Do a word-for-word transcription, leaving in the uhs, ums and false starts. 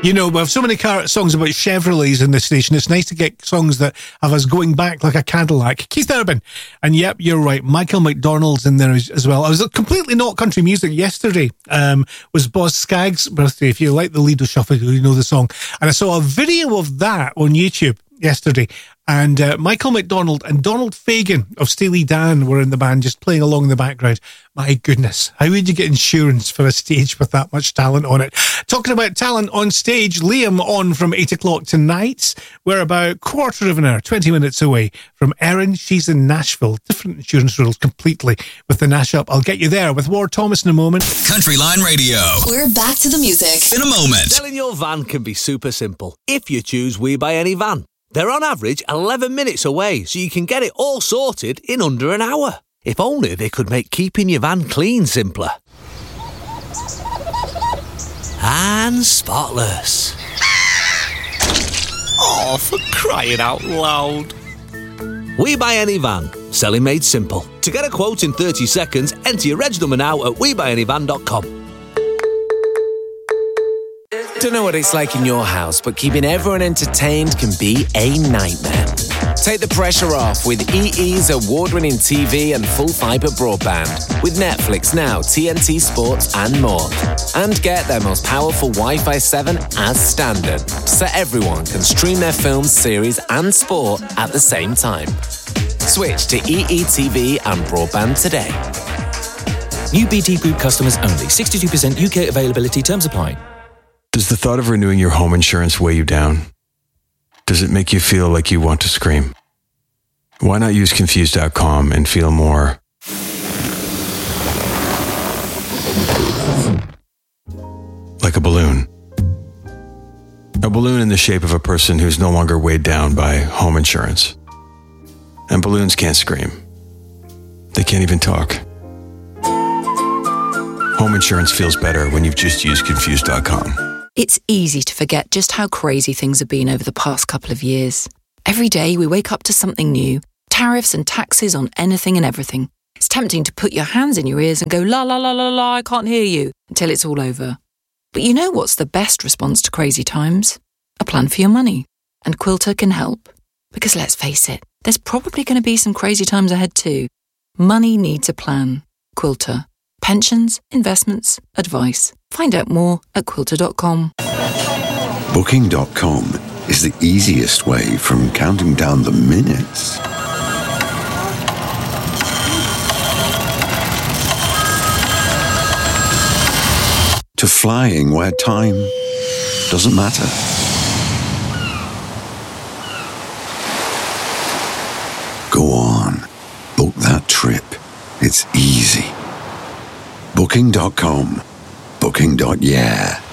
You know, we have so many car songs about Chevrolets in this station. It's nice to get songs that have us going back like a Cadillac. Keith Urban. And yep, you're right. Michael McDonald's in there as, as well. I was completely not country music yesterday. Um, was Boz Scaggs' birthday. If you like the Lido Shuffle, you know the song. And I saw a video of that on YouTube yesterday. And uh, Michael McDonald and Donald Fagen of Steely Dan were in the band, just playing along in the background. My goodness, how would you get insurance for a stage with that much talent on it? Talking about talent on stage, Liam on from eight o'clock tonight. We're about quarter of an hour, twenty minutes away from Erin. She's in Nashville. Different insurance rules completely with the Nash Up. I'll get you there with Ward Thomas in a moment. Country Line Radio. We're back to the music in a moment. Selling your van can be super simple if you choose We Buy Any Van. They're on average eleven minutes away, so you can get it all sorted in under an hour. If only they could make keeping your van clean simpler. And spotless. Oh, for crying out loud. We Buy Any Van. Selling made simple. To get a quote in thirty seconds, enter your reg number now at we buy any van dot com. Don't know what it's like in your house, but keeping everyone entertained can be a nightmare. Take the pressure off with E E's award-winning T V and full-fibre broadband with Netflix Now, T N T Sports and more. And get their most powerful Wi-Fi seven as standard, so everyone can stream their films, series and sport at the same time. Switch to E E T V and broadband today. New B T Group customers only. sixty-two percent U K availability. Terms apply. Does the thought of renewing your home insurance weigh you down? Does it make you feel like you want to scream? Why not use Confused dot com and feel more like a balloon? A balloon in the shape of a person who's no longer weighed down by home insurance. And balloons can't scream. They can't even talk. Home insurance feels better when you've just used Confused dot com. It's easy to forget just how crazy things have been over the past couple of years. Every day we wake up to something new, tariffs and taxes on anything and everything. It's tempting to put your hands in your ears and go, la la la la la, I can't hear you, until it's all over. But you know what's the best response to crazy times? A plan for your money. And Quilter can help. Because let's face it, there's probably going to be some crazy times ahead too. Money needs a plan. Quilter. Pensions, investments, advice. Find out more at quilter dot com. Booking dot com is the easiest way from counting down the minutes to flying where time doesn't matter. Go on, book that trip. It's easy. Booking dot com. Booking. Yeah.